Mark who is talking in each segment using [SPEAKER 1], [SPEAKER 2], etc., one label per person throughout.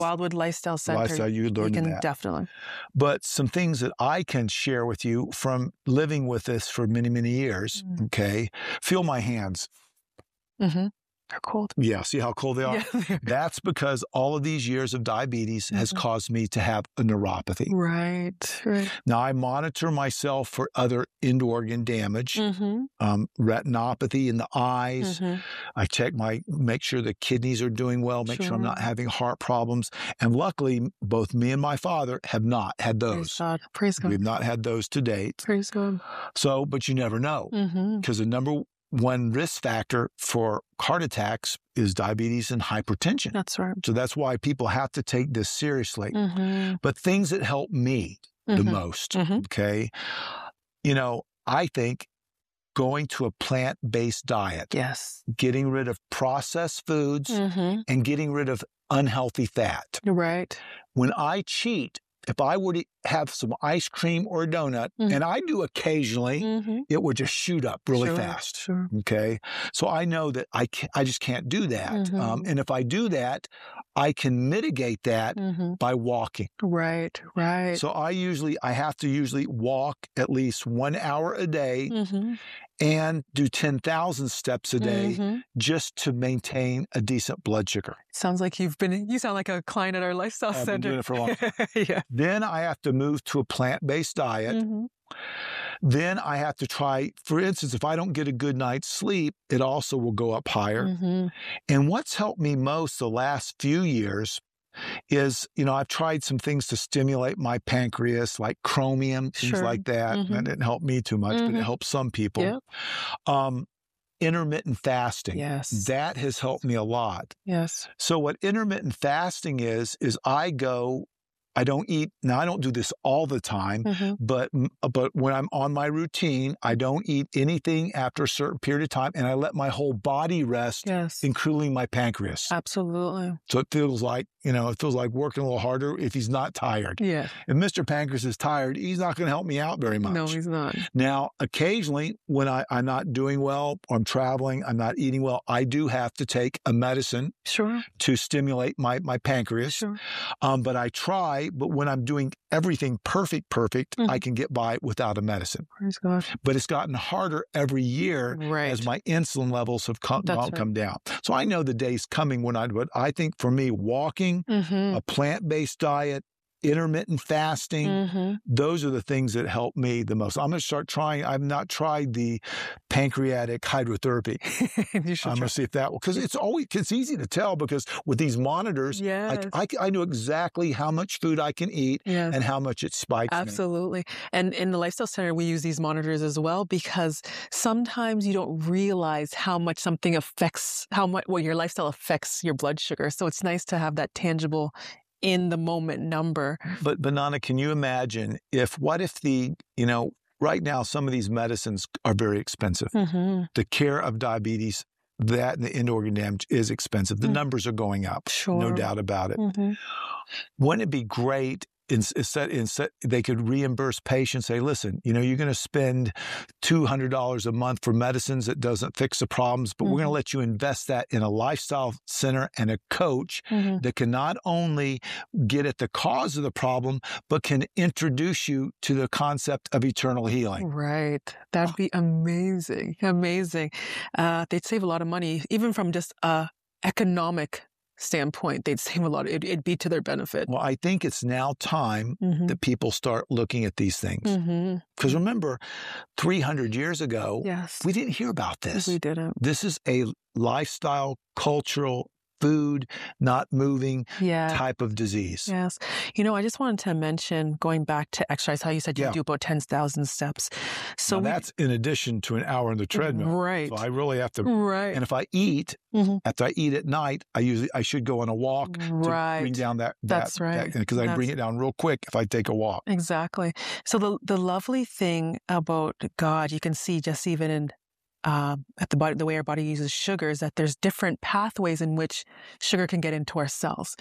[SPEAKER 1] Wildwood Lifestyle Center.
[SPEAKER 2] Lifestyle, you learn
[SPEAKER 1] can
[SPEAKER 2] that.
[SPEAKER 1] Definitely.
[SPEAKER 2] But some things that I can share with you from living with this for many, many years, okay? Feel my hands.
[SPEAKER 1] Mm-hmm. They're cold.
[SPEAKER 2] Yeah, see how cold they are?
[SPEAKER 1] Yeah.
[SPEAKER 2] That's because all of these years of diabetes has caused me to have a neuropathy.
[SPEAKER 1] Right.
[SPEAKER 2] Now, I monitor myself for other end organ damage, retinopathy in the eyes. I make sure the kidneys are doing well, make sure I'm not having heart problems. And luckily, both me and my father have not had those.
[SPEAKER 1] Praise God.
[SPEAKER 2] We've not had those to date.
[SPEAKER 1] Praise God.
[SPEAKER 2] So, but you never know, because the number one risk factor for heart attacks is diabetes and hypertension.
[SPEAKER 1] That's right.
[SPEAKER 2] So that's why people have to take this seriously. But things that help me the most, okay? You know, I think going to a plant-based diet, getting rid of processed foods and getting rid of unhealthy fat.
[SPEAKER 1] Right.
[SPEAKER 2] When I cheat, if I were to have some ice cream or a donut, and I do occasionally, it would just shoot up really fast. Okay. So I know that I just can't do that. And if I do that, I can mitigate that by walking.
[SPEAKER 1] Right.
[SPEAKER 2] So I have to usually walk at least 1 hour a day and do 10,000 steps a day just to maintain a decent blood sugar.
[SPEAKER 1] Sounds like you sound like a client at our lifestyle center.
[SPEAKER 2] I've been doing it for a long time. Then I have to move to a plant-based diet. Then I have to try, for instance, if I don't get a good night's sleep, it also will go up higher. And what's helped me most the last few years is, I've tried some things to stimulate my pancreas, like chromium, things like that. That didn't help me too much, but it helps some people. Intermittent fasting. That has helped me a lot. So what intermittent fasting is I don't eat. Now, I don't do this all the time, but when I'm on my routine, I don't eat anything after a certain period of time, and I let my whole body rest, including my pancreas.
[SPEAKER 1] Absolutely.
[SPEAKER 2] So it feels like, working a little harder if he's not tired. If Mr. Pancreas is tired, he's not going to help me out very much.
[SPEAKER 1] No, he's not.
[SPEAKER 2] Now, occasionally, when I'm not doing well, or I'm traveling, I'm not eating well, I do have to take a medicine to stimulate my pancreas. But I try. But when I'm doing everything perfect, I can get by without a medicine.
[SPEAKER 1] Praise God.
[SPEAKER 2] But it's gotten harder every year as my insulin levels have come down. So I know the day's coming but I think for me, walking, a plant-based diet, intermittent fasting, those are the things that help me the most. I'm going to start trying. I've not tried the pancreatic hydrotherapy. I'm going to see if that will, because it's easy to tell, because with these monitors, I know exactly how much food I can eat and how much it spikes
[SPEAKER 1] me. And in the Lifestyle Center, we use these monitors as well, because sometimes you don't realize how much something affects, your lifestyle affects your blood sugar. So it's nice to have that tangible in the moment number.
[SPEAKER 2] But Nana, can you imagine what if right now some of these medicines are very expensive. The care of diabetes, that and the end organ damage is expensive. The numbers are going up, no doubt about it. Wouldn't it be great instead they could reimburse patients, say, listen, you're going to spend $200 a month for medicines that doesn't fix the problems, but we're going to let you invest that in a lifestyle center and a coach that can not only get at the cause of the problem, but can introduce you to the concept of eternal healing.
[SPEAKER 1] Right. That'd be amazing. Amazing. They'd save a lot of money, even from just economic standpoint. They'd save a lot. It'd be to their benefit.
[SPEAKER 2] Well, I think it's now time that people start looking at these things. Because remember, 300 years ago, we didn't hear about this.
[SPEAKER 1] We didn't.
[SPEAKER 2] This is a lifestyle, cultural, food, not moving type of disease.
[SPEAKER 1] Yes. I just wanted to mention, going back to exercise, how you said you do about 10,000 steps. So
[SPEAKER 2] that's in addition to an hour on the treadmill.
[SPEAKER 1] Right.
[SPEAKER 2] So I really have to. Right. And if I eat, after I eat at night, I should go on a walk to bring down that. That's right. Because I bring it down real quick if I take a walk.
[SPEAKER 1] Exactly. So the lovely thing about God, you can see just even in at the body, the way our body uses sugar, is that there's different pathways in which sugar can get into our cells.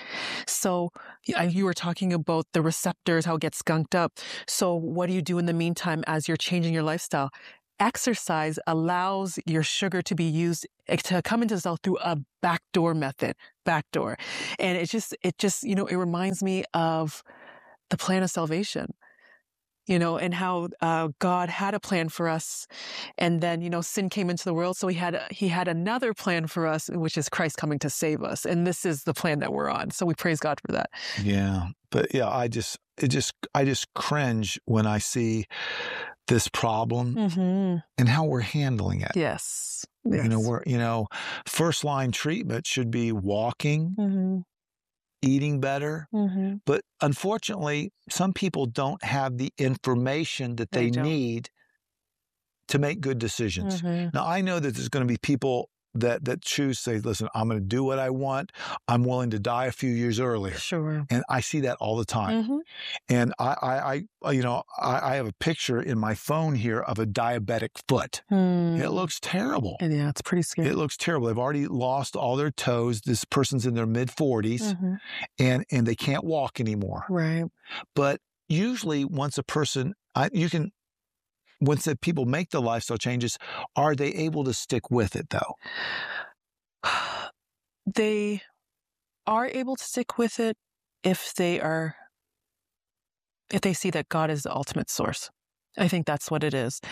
[SPEAKER 1] So you were talking about the receptors, how it gets skunked up. So what do you do in the meantime as you're changing your lifestyle? exercise allows your sugar to be used to come into the cell through a backdoor method, And it just, it reminds me of the plan of salvation, and how God had a plan for us. And then, sin came into the world. So he had another plan for us, which is Christ coming to save us. And this is the plan that we're on. So we praise God for that.
[SPEAKER 2] Yeah. But yeah, I just cringe when I see this problem and how we're handling it.
[SPEAKER 1] Yes.
[SPEAKER 2] First line treatment should be walking, eating better. But unfortunately, some people don't have the information that they need to make good decisions. Now, I know that there's going to be people that choose, say, listen, I'm going to do what I want. I'm willing to die a few years earlier.
[SPEAKER 1] Sure.
[SPEAKER 2] And I see that all the time. And I have a picture in my phone here of a diabetic foot. It looks terrible.
[SPEAKER 1] And yeah, it's pretty scary.
[SPEAKER 2] It looks terrible. They've already lost all their toes. This person's in their mid-40s and they can't walk anymore.
[SPEAKER 1] Right.
[SPEAKER 2] But usually once a person, once the people make the lifestyle changes, are they able to stick with it, though?
[SPEAKER 1] They are able to stick with it if they see that God is the ultimate source. I think that's what it is.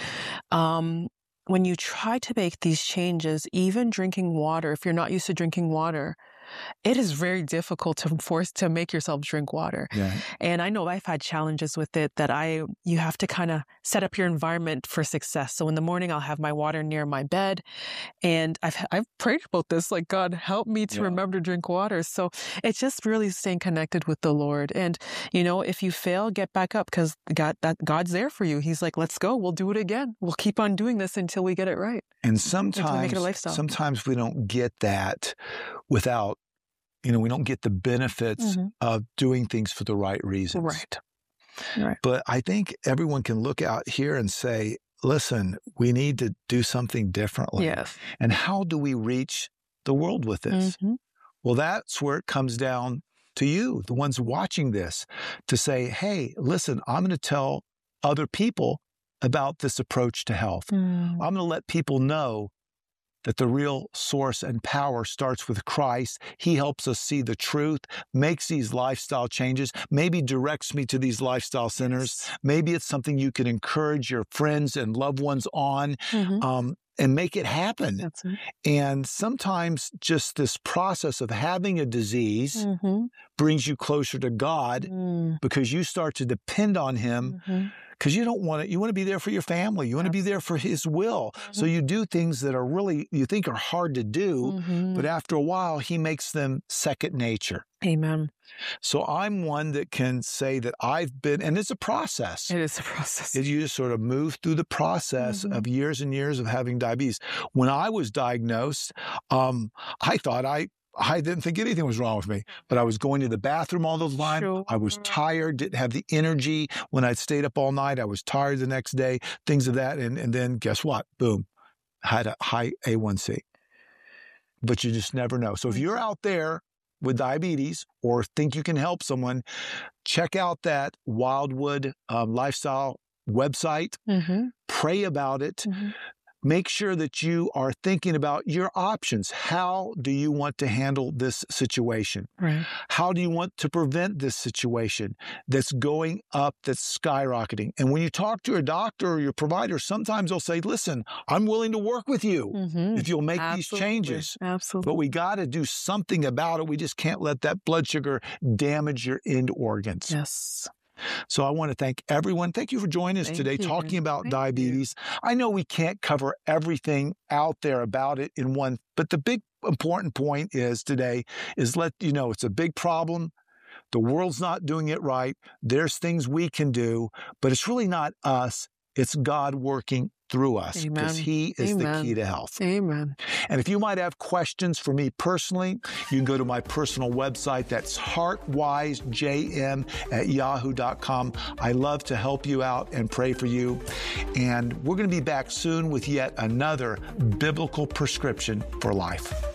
[SPEAKER 1] When you try to make these changes, even drinking water, if you're not used to drinking water, it is very difficult to make yourself drink water.
[SPEAKER 2] Yeah.
[SPEAKER 1] And I know I've had challenges with it that you have to kind of set up your environment for success. So in the morning, I'll have my water near my bed. And I've prayed about this, like, God, help me to remember to drink water. So it's just really staying connected with the Lord. And, if you fail, get back up, because God's there for you. He's like, let's go. We'll do it again. We'll keep on doing this until we get it right.
[SPEAKER 2] And
[SPEAKER 1] make it a lifestyle.
[SPEAKER 2] Sometimes we don't get that without, we don't get the benefits of doing things for the right reasons.
[SPEAKER 1] Right.
[SPEAKER 2] But I think everyone can look out here and say, listen, we need to do something differently.
[SPEAKER 1] Yes.
[SPEAKER 2] And how do we reach the world with this? Well, that's where it comes down to you, the ones watching this, to say, hey, listen, I'm going to tell other people about this approach to health. I'm going to let people know that the real source and power starts with Christ. He helps us see the truth, makes these lifestyle changes, maybe directs me to these lifestyle centers. Maybe it's something you can encourage your friends and loved ones on, and make it happen.
[SPEAKER 1] That's right.
[SPEAKER 2] And sometimes just this process of having a disease brings you closer to God because you start to depend on Him. Because you want to be there for your family. You want to be there for His will. So you do things that are really, you think are hard to do, but after a while, He makes them second nature.
[SPEAKER 1] Amen.
[SPEAKER 2] So I'm one that can say that I've been, and it's a process.
[SPEAKER 1] It is a process.
[SPEAKER 2] You just sort of move through the process of years and years of having diabetes. When I was diagnosed, I thought I didn't think anything was wrong with me, but I was going to the bathroom all the time.
[SPEAKER 1] Sure.
[SPEAKER 2] I was tired, didn't have the energy. When I'd stayed up all night, I was tired the next day, things of that. And then guess what? Boom, I had a high A1C. But you just never know. So if you're out there with diabetes or think you can help someone, check out that Wildwood Lifestyle website. Pray about it. Make sure that you are thinking about your options. How do you want to handle this situation?
[SPEAKER 1] Right.
[SPEAKER 2] How do you want to prevent this situation that's going up, that's skyrocketing? And when you talk to a doctor or your provider, sometimes they'll say, listen, I'm willing to work with you if you'll make these changes.
[SPEAKER 1] Absolutely.
[SPEAKER 2] But we got to do something about it. We just can't let that blood sugar damage your end organs.
[SPEAKER 1] Yes.
[SPEAKER 2] So I want to thank everyone. Thank you for joining us today, talking about diabetes. I know we can't cover everything out there about it in one, but the big important point is today is let you know it's a big problem. The world's not doing it right. There's things we can do, but it's really not us. It's God working through us because He is the key to health.
[SPEAKER 1] Amen.
[SPEAKER 2] And if you might have questions for me personally, you can go to my personal website. That's heartwisejm@yahoo.com. I love to help you out and pray for you. And we're going to be back soon with yet another biblical prescription for life.